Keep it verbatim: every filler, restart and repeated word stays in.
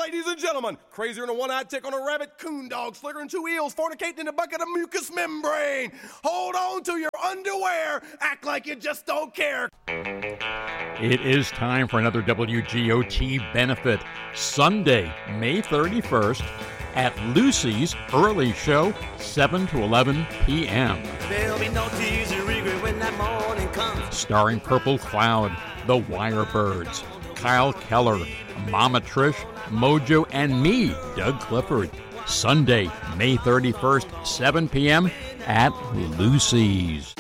Ladies and gentlemen, crazier than a one-eyed tick on a rabbit, coon dog, slicker and two eels, fornicating in a bucket of mucous membrane. Hold on to your underwear. Act like you just don't care. It is time for another W G O T benefit. Sunday, May thirty-first, at Lucy's Early Show, seven to eleven p.m. There'll be no tears or regret when that morning comes. Starring Purple Cloud, The Wirebirds, Kyle Keller, Mama Trish, Mojo, and me, Doug Clifford. Sunday, May thirty-first, seven p.m. at Lucy's.